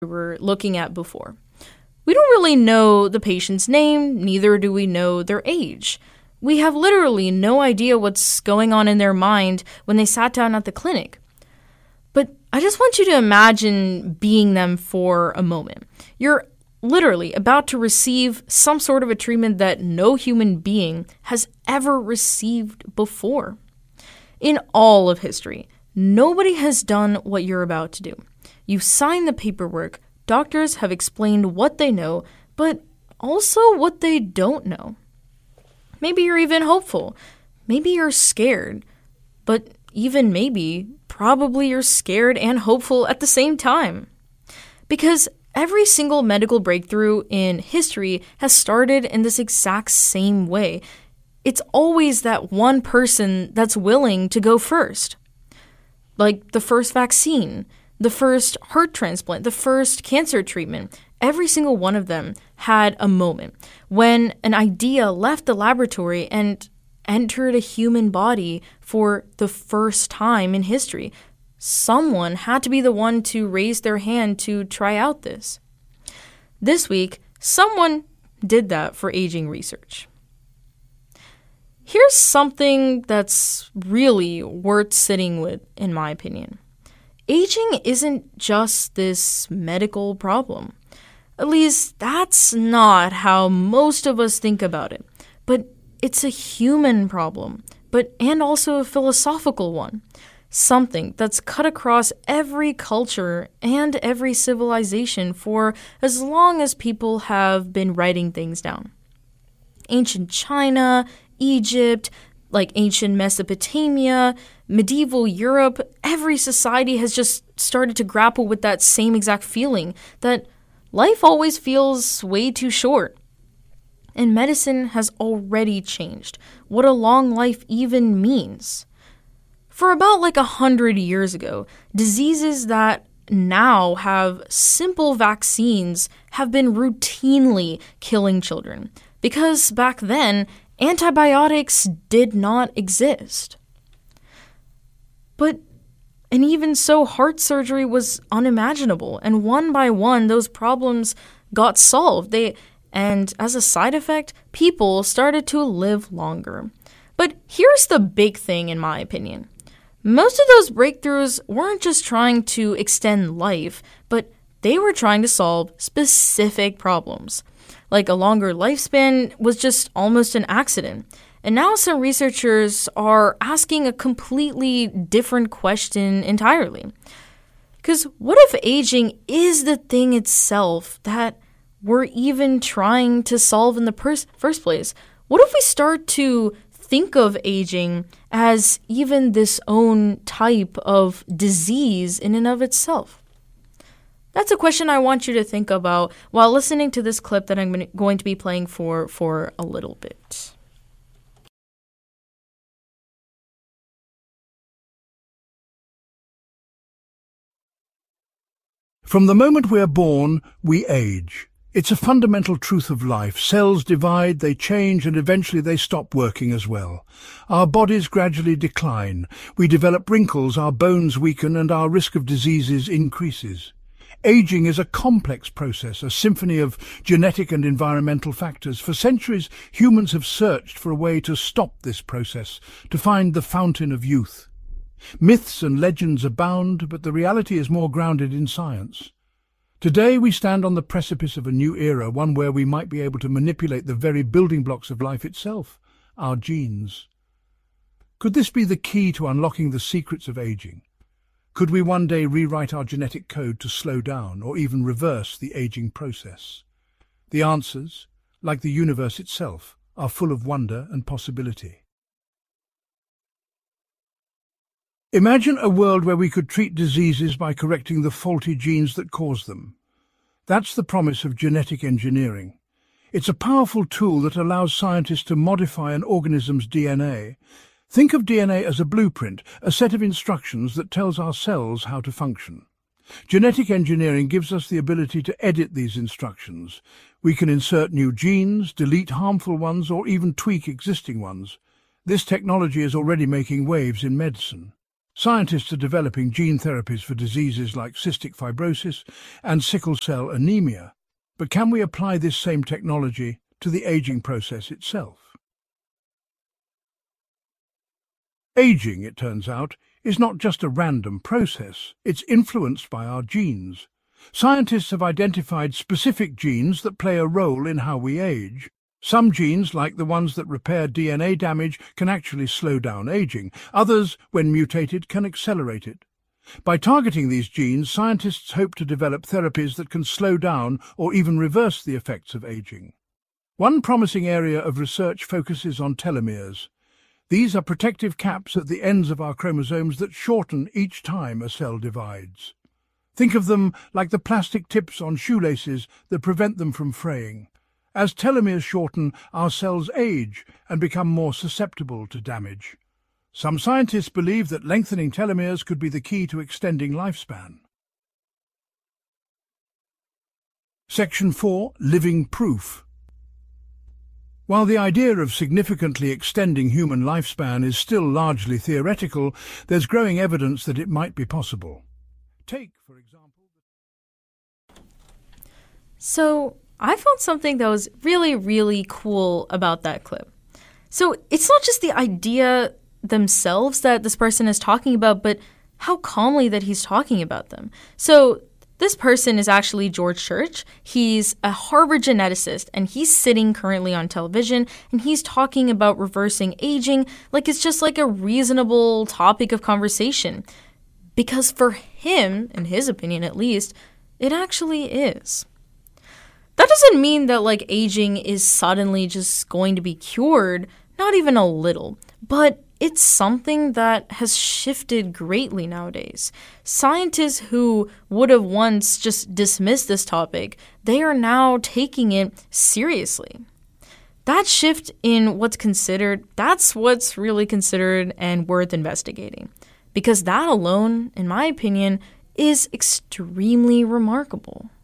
we were looking at before. We don't really know the patient's name, neither do we know their age. We have literally no idea what's going on in their mind when they sat down at the clinic. But I just want you to imagine being them for a moment. You're literally about to receive some sort of a treatment that no human being has ever received before. In all of history, nobody has done what you're about to do. You've signed the paperwork, doctors have explained what they know, but also what they don't know. Maybe you're even hopeful. Maybe you're scared. But even maybe, probably you're scared and hopeful at the same time. Because every single medical breakthrough in history has started in this exact same way. It's always that one person that's willing to go first. Like the first vaccine, the first heart transplant, the first cancer treatment. Every single one of them had a moment when an idea left the laboratory and entered a human body for the first time in history. Someone had to be the one to raise their hand to try out this. This week, someone did that for aging research. Here's something that's really worth sitting with, in my opinion. Aging isn't just this medical problem. At least that's not how most of us think about it. But it's a human problem, and also a philosophical one. Something that's cut across every culture and every civilization for as long as people have been writing things down. Ancient China, Egypt, like ancient Mesopotamia, medieval Europe, every society has just started to grapple with that same exact feeling that life always feels way too short. And medicine has already changed what a long life even means. For about 100 years ago, diseases that now have simple vaccines have been routinely killing children, because back then, antibiotics did not exist. And even so, heart surgery was unimaginable, and one by one, those problems got solved. And as a side effect, people started to live longer. But here's the big thing, in my opinion. Most of those breakthroughs weren't just trying to extend life, but they were trying to solve specific problems. Like a longer lifespan was just almost an accident. And now some researchers are asking a completely different question entirely. Because what if aging is the thing itself that we're even trying to solve in the first place? What if we start to think of aging as even this own type of disease in and of itself? That's a question I want you to think about while listening to this clip that I'm going to be playing for a little bit. From the moment we are born, we age. It's a fundamental truth of life. Cells divide, they change, and eventually they stop working as well. Our bodies gradually decline. We develop wrinkles, our bones weaken, and our risk of diseases increases. Aging is a complex process, a symphony of genetic and environmental factors. For centuries, humans have searched for a way to stop this process, to find the fountain of youth. Myths and legends abound, but the reality is more grounded in science. Today we stand on the precipice of a new era, one where we might be able to manipulate the very building blocks of life itself, our genes. Could this be the key to unlocking the secrets of aging? Could we one day rewrite our genetic code to slow down or even reverse the aging process? The answers, like the universe itself, are full of wonder and possibility. Imagine a world where we could treat diseases by correcting the faulty genes that cause them. That's the promise of genetic engineering. It's a powerful tool that allows scientists to modify an organism's DNA. Think of DNA as a blueprint, a set of instructions that tells our cells how to function. Genetic engineering gives us the ability to edit these instructions. We can insert new genes, delete harmful ones, or even tweak existing ones. This technology is already making waves in medicine. Scientists are developing gene therapies for diseases like cystic fibrosis and sickle cell anemia. But can we apply this same technology to the aging process itself? Aging, it turns out, is not just a random process. It's influenced by our genes. Scientists have identified specific genes that play a role in how we age. Some genes, like the ones that repair DNA damage, can actually slow down aging. Others, when mutated, can accelerate it. By targeting these genes, scientists hope to develop therapies that can slow down or even reverse the effects of aging. One promising area of research focuses on telomeres. These are protective caps at the ends of our chromosomes that shorten each time a cell divides. Think of them like the plastic tips on shoelaces that prevent them from fraying. As telomeres shorten, our cells age and become more susceptible to damage. Some scientists believe that lengthening telomeres could be the key to extending lifespan. Section 4. Living Proof. While the idea of significantly extending human lifespan is still largely theoretical, there's growing evidence that it might be possible. Take, for example... So, I found something that was really, really cool about that clip. So, it's not just the idea themselves that this person is talking about, but how calmly that he's talking about them. So, this person is actually George Church. He's a Harvard geneticist, and he's sitting currently on television, and he's talking about reversing aging like it's just like a reasonable topic of conversation. Because for him, in his opinion at least, it actually is. That doesn't mean that like aging is suddenly just going to be cured, not even a little, but it's something that has shifted greatly nowadays. Scientists who would have once just dismissed this topic, they are now taking it seriously. That shift in what's considered, that's what's really considered and worth investigating. Because that alone, in my opinion, is extremely remarkable.